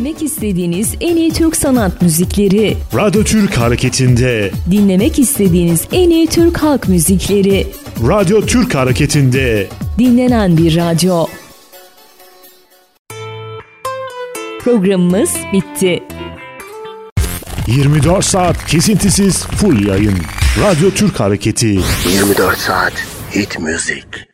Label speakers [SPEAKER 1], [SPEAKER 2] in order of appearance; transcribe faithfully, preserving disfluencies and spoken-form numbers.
[SPEAKER 1] Dinlemek istediğiniz en iyi Türk sanat müzikleri.
[SPEAKER 2] Radyo Türk Hareketi'nde.
[SPEAKER 1] Dinlemek istediğiniz en iyi Türk halk müzikleri.
[SPEAKER 2] Radyo Türk Hareketi'nde.
[SPEAKER 1] Dinlenen bir radyo. Programımız bitti.
[SPEAKER 2] yirmi dört saat kesintisiz full yayın. Radyo Türk Hareketi.
[SPEAKER 3] yirmi dört saat hit müzik.